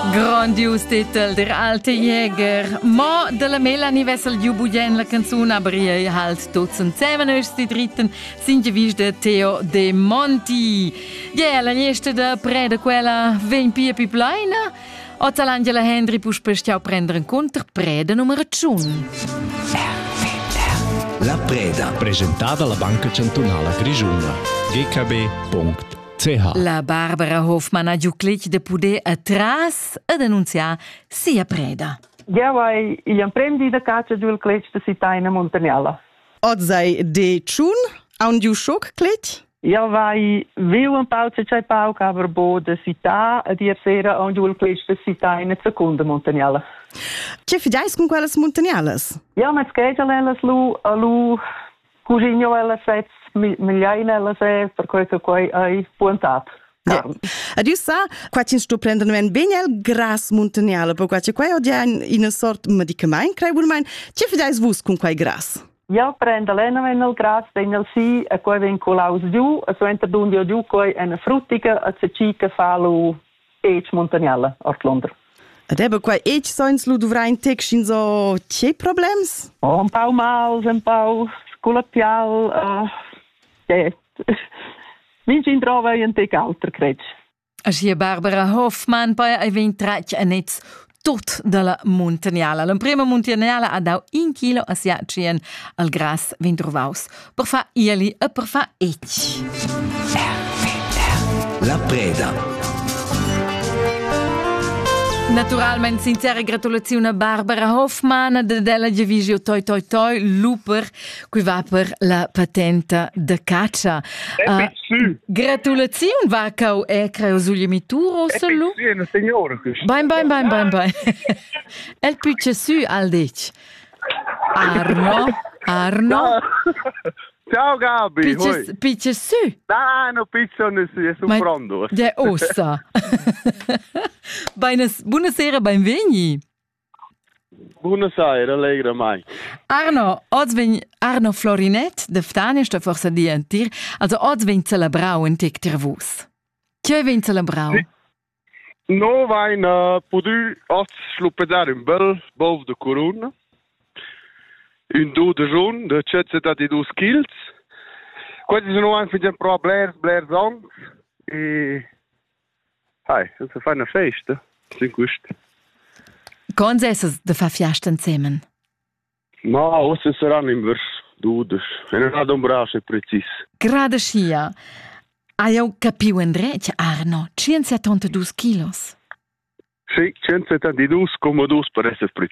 Grandios titel der alte Jäger. Mo della Melanie Wessel Jubujen la canzone aber ihr halt Dutzend zusammen ist die dritten sind gewiss der Theo De Monti. Ja, la nieste da preda quella ven pia piplaina. Ozzalangela Henry puspestiau prendere in conto preda numero 1. La Preda, presentata alla Banca Cantonale Grigiuna. gkb.ch. La Barbara Hoffmann ha giuclet de poder atras ed annunziar sia preda. Ja, vai il prendi da caccia giù il clec de Sitaina Montagnala. Odzai de Chun, aun giu schock clet? Ja, vai viu un pauce c'è pauc, aber bo de Sita, ed ier sera aun giù il clec de Sitaina Secunda Montagnala. Che fidais con quelles montagnales? Ja, met skegeles lu cugino elas sets migliaina elas per quei che quei ai puntat. Adieu sa, qua ci sto prendendo un beniel gras montagnale, per qua c'è qua odia in una sort medicament, crei buon mein. Che fidais vus con quei gras? Ja, prende lena ven il gras, den si e quei ven colaus giù, e so enter dundio giù quei una fruttica e se cica fa lu ech montagnale ortlonder. Ed ebbe qua ech soins lu dovra in texin so che problems? Oh, un pau mals, un pau sculapial, Vinci in trova un tec alter, crec. Asia Barbara Hoffmann poi ha vinto a nez tot dalla Montagnala. La prima Montagnala ha dau 1 chilo a siacien al gras vintrovaus. Per fa ieli e per fa ech. La Preda. Naturalmente, sincere gratulazioni a Barbara Hoffmann della Divisio Toi Toi Toi Looper, qui va per la patente de caccia. Gratulazioni, va cau creo sugli mituro solo. Sì, una signora. Bain. El picce su al dec. Arno. Ciao Gabi. Picce su. No, pizza non si è pronto. De ossa. Buonasera, benveni. Buonasera, allegra mai. Arno, oggi ven Arno Florinet, de Ftania sta forse di antir, also oggi ven celebrau in tic tervus. Che ven celebrau? No, vain podu oggi sluppedare un bel bov de corona. Un do de jaune, de 72 kills. Questi sono anche un pro Blair Songs. E... das ist eine Feste. Sind gut. Con es de fa fiasta insieme? Ma, osse saranno in vers dudes. E non ha dombrace precis. Grada scia. Hai au capiu en dretg, Arno, 172 kilos. Sì, 172,2 per essere precis.